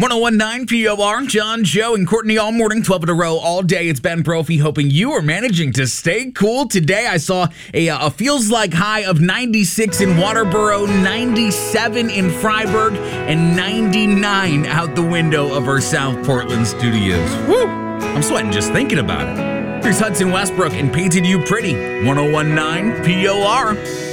1019 POR, John, Joe, and Courtney all morning, 12 in a row, all day. It's Ben Brophy, hoping you are managing to stay cool today. I saw a feels like high of 96 in Waterboro, 97 in Freiburg, and 99 out the window of our South Portland studios. Woo! I'm sweating just thinking about it. Here's Hudson Westbrook and Painted You Pretty, 1019 POR.